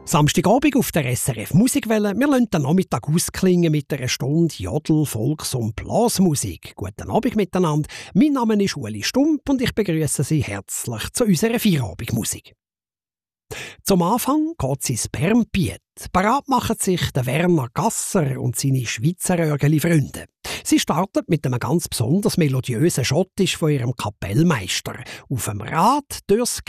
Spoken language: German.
Samstagabend auf der SRF Musikwelle. Wir lassen den Nachmittag ausklingen mit einer Stunde Jodel-, Volks- und Blasmusik. Guten Abend miteinander. Mein Name ist Ueli Stump und ich begrüße Sie herzlich zu unserer Feierabendmusik. Zum Anfang geht es ins Bernbiet. Parat machen sich der Werner Gasser und seine Schweizer Örgeli-Freunde. Sie startet mit einem ganz besonders melodiösen Schottisch von ihrem Kapellmeister. Auf dem Rad durchs